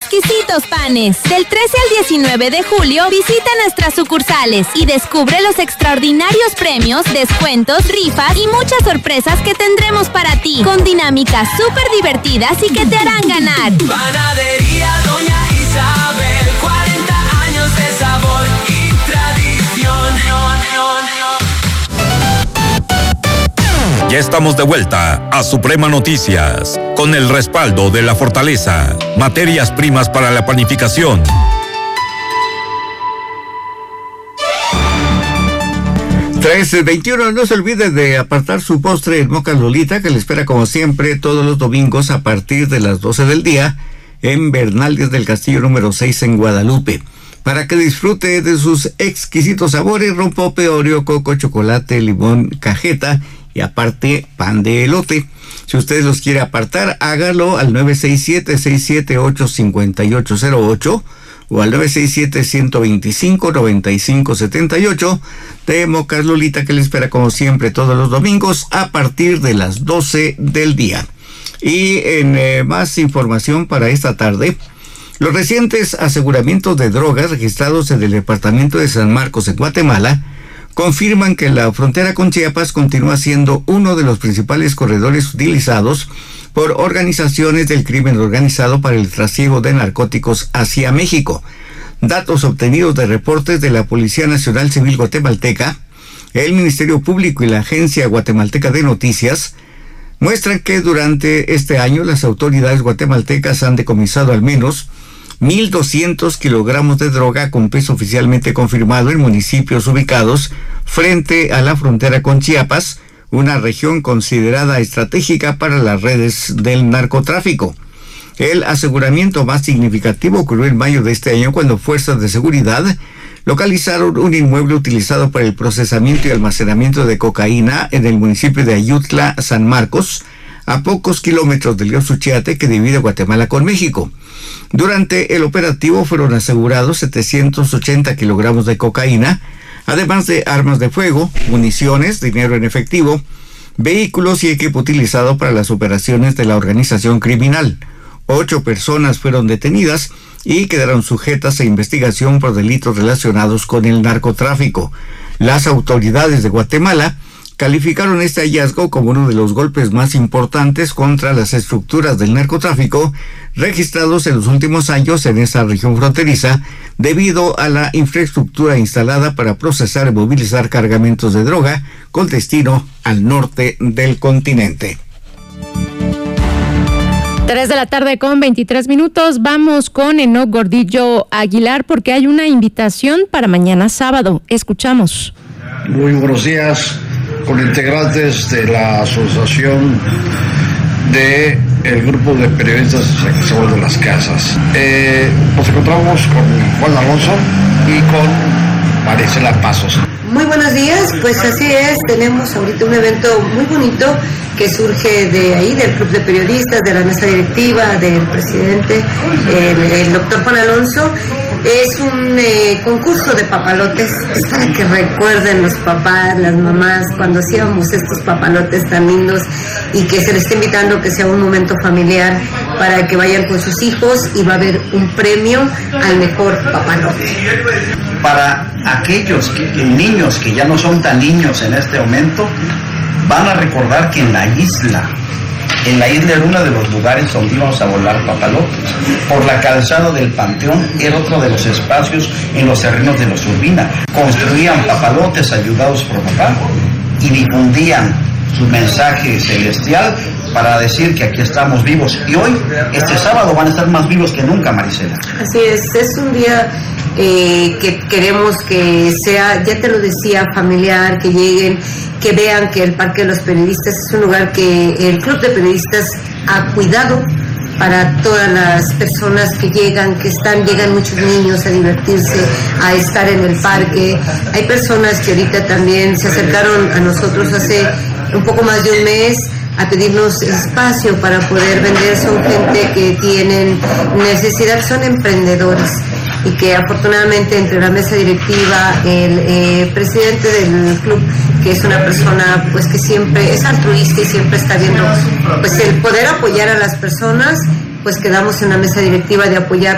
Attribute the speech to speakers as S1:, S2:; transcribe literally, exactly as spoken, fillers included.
S1: exquisitos panes. Del trece al diecinueve de julio, visita nuestras sucursales y descubre los extraordinarios premios, descuentos, rifas y muchas sorpresas que tendremos para ti, con dinámicas súper divertidas y que te harán ganar.
S2: Panadería Doña Isabel, cuarenta años de sabor y tradición.
S3: Ya estamos de vuelta a Suprema Noticias, con el respaldo de La Fortaleza, materias primas para la panificación.
S4: trece veintiuno, no se olvide de apartar su postre en Moca Lolita, que le espera como siempre todos los domingos a partir de las doce del día en Bernaldez del Castillo número seis en Guadalupe. Para que disfrute de sus exquisitos sabores, rompope, Oreo, coco, chocolate, limón, cajeta y aparte pan de elote. Si usted los quiere apartar, hágalo al nueve seis siete, seis siete ocho, cinco ocho cero ocho o al nueve seis siete, uno dos cinco, nueve cinco siete ocho de Mocas Lolita, que le espera como siempre todos los domingos a partir de las doce del día. Y en eh, más información para esta tarde, los recientes aseguramientos de drogas registrados en el departamento de San Marcos en Guatemala confirman que la frontera con Chiapas continúa siendo uno de los principales corredores utilizados por organizaciones del crimen organizado para el trasiego de narcóticos hacia México. Datos obtenidos de reportes de la Policía Nacional Civil Guatemalteca, el Ministerio Público y la Agencia Guatemalteca de Noticias muestran que durante este año las autoridades guatemaltecas han decomisado al menos mil doscientos kilogramos de droga con peso oficialmente confirmado en municipios ubicados frente a la frontera con Chiapas, una región considerada estratégica para las redes del narcotráfico. El aseguramiento más significativo ocurrió en mayo de este año, cuando fuerzas de seguridad localizaron un inmueble utilizado para el procesamiento y almacenamiento de cocaína en el municipio de Ayutla, San Marcos, a pocos kilómetros del río Suchiate que divide Guatemala con México. Durante el operativo fueron asegurados setecientos ochenta kilogramos de cocaína, además de armas de fuego, municiones, dinero en efectivo, vehículos y equipo utilizado para las operaciones de la organización criminal. Ocho personas fueron detenidas y quedaron sujetas a investigación por delitos relacionados con el narcotráfico. Las autoridades de Guatemala calificaron este hallazgo como uno de los golpes más importantes contra las estructuras del narcotráfico registrados en los últimos años en esa región fronteriza, debido a la infraestructura instalada para procesar y movilizar cargamentos de droga con destino al norte del continente.
S5: Tres de la tarde con veintitrés minutos. Vamos con Enoc Gordillo Aguilar porque hay una invitación para mañana sábado. Escuchamos.
S6: Muy buenos días, con integrantes de la Asociación de el Grupo de Periodistas de Sabor de las Casas. Eh, nos encontramos con Juan Alonso y con Maricela Pasos.
S7: Muy buenos días, pues así es, tenemos ahorita un evento muy bonito que surge de ahí, del Club de Periodistas, de la mesa directiva, del presidente, el, el doctor Juan Alonso. Es un eh, concurso de papalotes, es para que recuerden los papás, las mamás, cuando hacíamos estos papalotes tan lindos, y que se les está invitando que sea un momento familiar para que vayan con sus hijos, y va a haber un premio al mejor papalote.
S8: Para aquellos que, que niños que ya no son tan niños en este momento, van a recordar que en la isla, en la isla era uno de los lugares donde íbamos a volar papalotes. Por la calzada del Panteón era otro de los espacios en los terrenos de los Urbina. Construían papalotes ayudados por papá y difundían su mensaje celestial para decir que aquí estamos vivos. Y hoy, este sábado, van a estar más vivos que nunca, Maricela.
S7: Así es, es un día eh, que queremos que sea, ya te lo decía, familiar, que lleguen, que vean que el Parque de los Periodistas es un lugar que el Club de Periodistas ha cuidado para todas las personas que llegan, que están, llegan muchos niños a divertirse, a estar en el parque. Hay personas que ahorita también se acercaron a nosotros hace un poco más de un mes a pedirnos espacio para poder vender. Son gente que tienen necesidad, son emprendedores, y que afortunadamente entre la mesa directiva, el eh, presidente del club, que es una persona pues que siempre es altruista y siempre está viendo pues el poder apoyar a las personas, pues quedamos en la mesa directiva de apoyar